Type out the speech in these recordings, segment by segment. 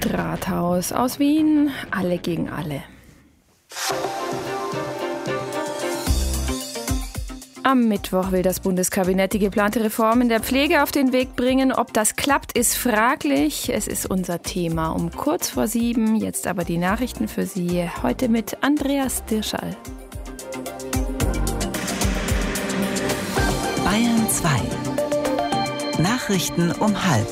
Drahthaus aus Wien, alle gegen alle. Am Mittwoch will das Bundeskabinett die geplante Reform in der Pflege auf den Weg bringen. Ob das klappt, ist fraglich. Es ist unser Thema um kurz vor 7. Jetzt aber die Nachrichten für Sie. Heute mit Andreas Dirschall. Bayern 2. Nachrichten um 12:30.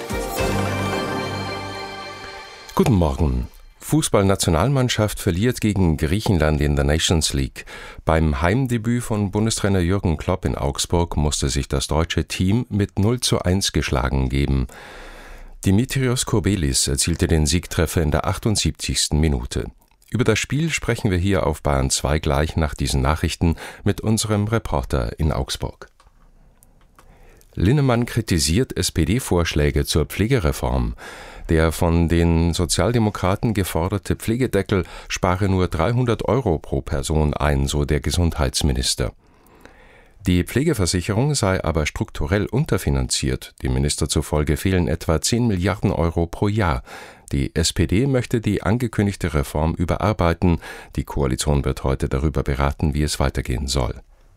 Guten Morgen. Fußballnationalmannschaft verliert gegen Griechenland in der Nations League. Beim Heimdebüt von Bundestrainer Jürgen Klopp in Augsburg musste sich das deutsche Team mit 0:1 geschlagen geben. Dimitrios Kourbelis erzielte den Siegtreffer in der 78. Minute. Über das Spiel sprechen wir hier auf Bayern 2 gleich nach diesen Nachrichten mit unserem Reporter in Augsburg. Linnemann kritisiert SPD-Vorschläge zur Pflegereform. Der von den Sozialdemokraten geforderte Pflegedeckel spare nur 300 € pro Person ein, so der Gesundheitsminister. Die Pflegeversicherung sei aber strukturell unterfinanziert. Dem Minister zufolge fehlen etwa 10 Milliarden € pro Jahr. Die SPD möchte die angekündigte Reform überarbeiten. Die Koalition wird heute darüber beraten, wie es weitergehen soll.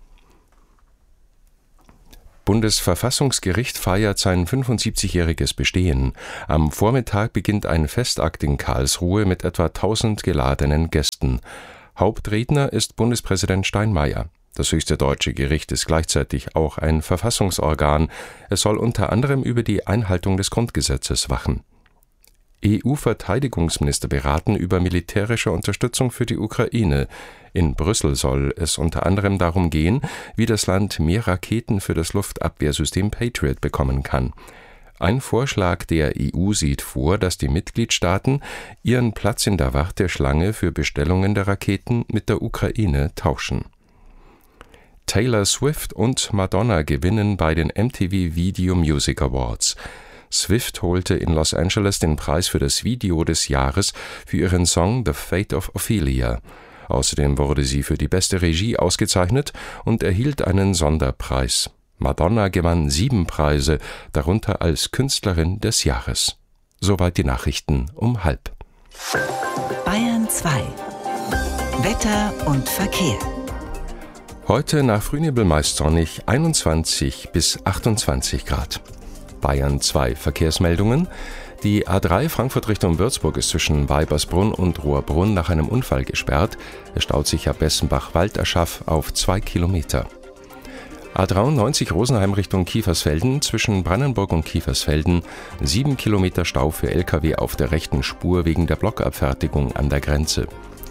Bundesverfassungsgericht feiert sein 75-jähriges Bestehen. Am Vormittag beginnt ein Festakt in Karlsruhe mit etwa 1000 geladenen Gästen. Hauptredner ist Bundespräsident Steinmeier. Das höchste deutsche Gericht ist gleichzeitig auch ein Verfassungsorgan. Es soll unter anderem über die Einhaltung des Grundgesetzes wachen. EU-Verteidigungsminister beraten über militärische Unterstützung für die Ukraine. In Brüssel soll es unter anderem darum gehen, wie das Land mehr Raketen für das Luftabwehrsystem Patriot bekommen kann. Ein Vorschlag der EU sieht vor, dass die Mitgliedstaaten ihren Platz in der Warteschlange für Bestellungen der Raketen mit der Ukraine tauschen. Taylor Swift und Madonna gewinnen bei den MTV Video Music Awards. Swift holte in Los Angeles den Preis für das Video des Jahres für ihren Song The Fate of Ophelia. Außerdem wurde sie für die beste Regie ausgezeichnet und erhielt einen Sonderpreis. Madonna gewann 7 Preise, darunter als Künstlerin des Jahres. Soweit die Nachrichten um 12:30. Bayern 2. Wetter und Verkehr. Heute nach Frühnebel meist sonnig, 21 bis 28 Grad. Bayern 2 Verkehrsmeldungen. Die A3 Frankfurt Richtung Würzburg ist zwischen Weibersbrunn und Rohrbrunn nach einem Unfall gesperrt. Es staut sich ab Bessenbach-Walderschaff auf 2 Kilometer. A93 Rosenheim Richtung Kiefersfelden zwischen Brandenburg und Kiefersfelden 7 Kilometer Stau für Lkw auf der rechten Spur wegen der Blockabfertigung an der Grenze.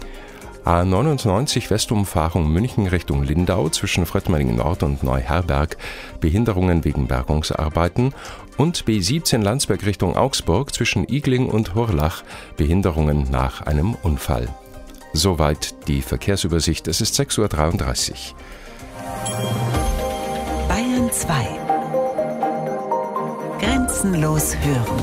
A99 Westumfahrung München Richtung Lindau zwischen Fröttmering Nord und Neuherberg, Behinderungen wegen Bergungsarbeiten, und B17 Landsberg Richtung Augsburg zwischen Igling und Hurlach, Behinderungen nach einem Unfall. Soweit die Verkehrsübersicht. Es ist 6:33 Uhr. Bayern 2. Grenzenlos hören.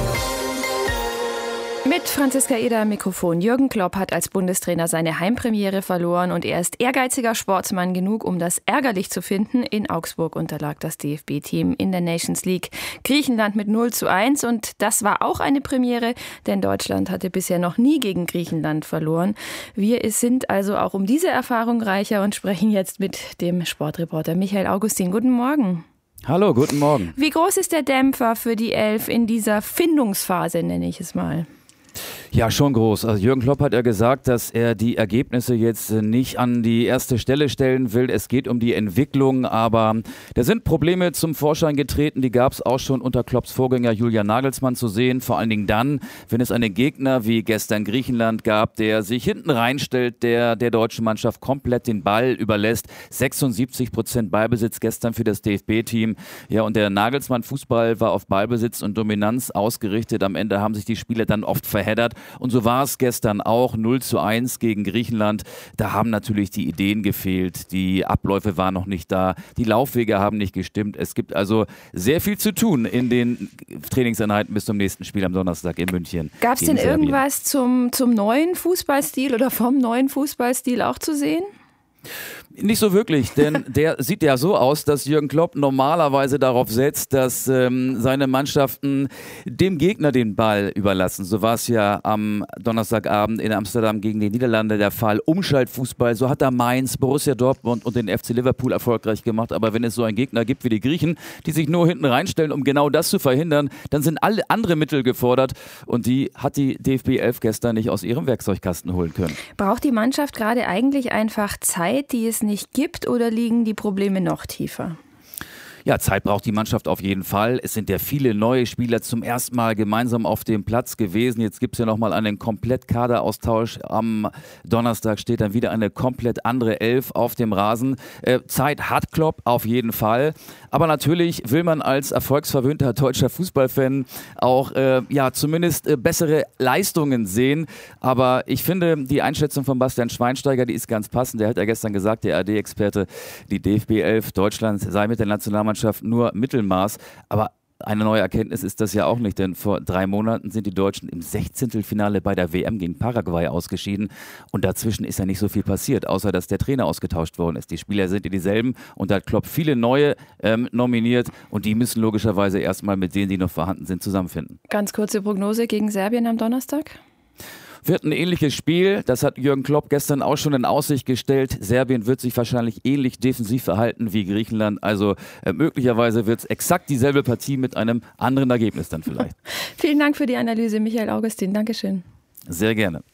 Mit Franziska Eder am Mikrofon. Jürgen Klopp hat als Bundestrainer seine Heimpremiere verloren und er ist ehrgeiziger Sportsmann genug, um das ärgerlich zu finden. In Augsburg unterlag das DFB-Team in der Nations League Griechenland mit 0:1 und das war auch eine Premiere, denn Deutschland hatte bisher noch nie gegen Griechenland verloren. Wir sind also auch um diese Erfahrung reicher und sprechen jetzt mit dem Sportreporter Michael Augustin. Guten Morgen. Hallo, guten Morgen. Wie groß ist der Dämpfer für die Elf in dieser Findungsphase, nenne ich es mal? Ja, schon groß. Also Jürgen Klopp hat ja gesagt, dass er die Ergebnisse jetzt nicht an die erste Stelle stellen will. Es geht um die Entwicklung, aber da sind Probleme zum Vorschein getreten. Die gab es auch schon unter Klopps Vorgänger Julian Nagelsmann zu sehen. Vor allen Dingen dann, wenn es einen Gegner wie gestern Griechenland gab, der sich hinten reinstellt, der deutschen Mannschaft komplett den Ball überlässt. 76% Ballbesitz gestern für das DFB-Team. Ja, und der Nagelsmann-Fußball war auf Ballbesitz und Dominanz ausgerichtet. Am Ende haben sich die Spieler dann oft verheddert. Und so war es gestern auch, 0:1 gegen Griechenland. Da haben natürlich die Ideen gefehlt, die Abläufe waren noch nicht da, die Laufwege haben nicht gestimmt. Es gibt also sehr viel zu tun in den Trainingseinheiten bis zum nächsten Spiel am Donnerstag in München. Gab es denn irgendwas zum neuen Fußballstil oder vom neuen Fußballstil auch zu sehen? Nicht so wirklich, denn der sieht ja so aus, dass Jürgen Klopp normalerweise darauf setzt, dass seine Mannschaften dem Gegner den Ball überlassen. So war es ja am Donnerstagabend in Amsterdam gegen die Niederlande der Fall. Umschaltfußball, so hat er Mainz, Borussia Dortmund und den FC Liverpool erfolgreich gemacht. Aber wenn es so einen Gegner gibt wie die Griechen, die sich nur hinten reinstellen, um genau das zu verhindern, dann sind alle andere Mittel gefordert und die hat die DFB 11 gestern nicht aus ihrem Werkzeugkasten holen können. Braucht die Mannschaft gerade eigentlich einfach Zeit, die es nicht gibt, oder liegen die Probleme noch tiefer? Ja, Zeit braucht die Mannschaft auf jeden Fall. Es sind ja viele neue Spieler zum ersten Mal gemeinsam auf dem Platz gewesen. Jetzt gibt es ja nochmal einen Komplett-Kaderaustausch. Am Donnerstag steht dann wieder eine komplett andere Elf auf dem Rasen. Zeit hat Klopp auf jeden Fall. Aber natürlich will man als erfolgsverwöhnter deutscher Fußballfan auch zumindest bessere Leistungen sehen. Aber ich finde, die Einschätzung von Bastian Schweinsteiger, die ist ganz passend. Der hat ja gestern gesagt, der ARD-Experte, die DFB 11 Deutschland sei mit der Nationalmannschaft nur Mittelmaß, aber eine neue Erkenntnis ist das ja auch nicht, denn vor 3 Monaten sind die Deutschen im 16. bei der WM gegen Paraguay ausgeschieden und dazwischen ist ja nicht so viel passiert, außer dass der Trainer ausgetauscht worden ist. Die Spieler sind dieselben und da hat Klopp viele neue nominiert und die müssen logischerweise erstmal mit denen, die noch vorhanden sind, zusammenfinden. Ganz kurze Prognose gegen Serbien am Donnerstag? Wird ein ähnliches Spiel, das hat Jürgen Klopp gestern auch schon in Aussicht gestellt. Serbien wird sich wahrscheinlich ähnlich defensiv verhalten wie Griechenland, also möglicherweise wird es exakt dieselbe Partie mit einem anderen Ergebnis dann vielleicht. Vielen Dank für die Analyse, Michael Augustin, Dankeschön. Sehr gerne.